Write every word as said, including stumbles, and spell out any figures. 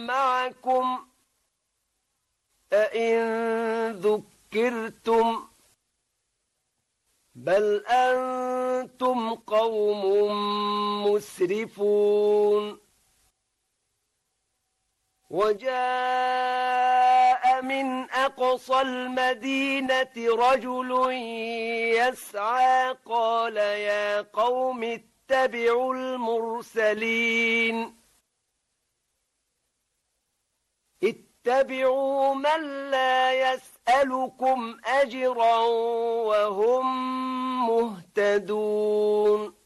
معكم أئن ذكرتم بل أنتم قوم مسرفون وجاء من أقصى المدينة رجل يسعى قال يا قوم اتبعوا المرسلين اتبعوا من لا يسألكم أجرا وهم مهتدون